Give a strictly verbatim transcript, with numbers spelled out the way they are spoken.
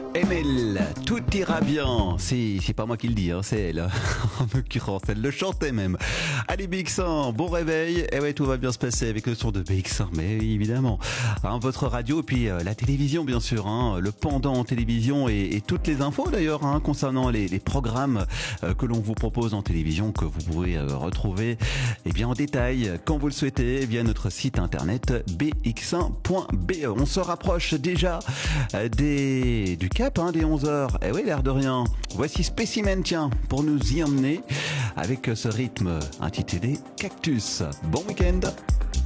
Emile, tout ira bien. C'est, c'est pas moi qui le dis, hein, c'est elle. En l'occurrence, elle le chantait même. Allez, B X un, bon réveil. Et ouais, tout va bien se passer avec le son de B X un, mais évidemment. Hein, votre radio, et puis euh, la télévision, bien sûr. Hein, le pendant en télévision et, et toutes les infos, d'ailleurs, hein, concernant les, les programmes euh, que l'on vous propose en télévision, que vous pouvez euh, retrouver eh bien, en détail, quand vous le souhaitez, via notre site internet b x un point b e. On se rapproche déjà euh, des, du cap hein, des onze heures. Eh oui, l'air de rien. Voici Spécimen, tiens, pour nous y emmener avec ce rythme intitulé Cactus. Bon week-end.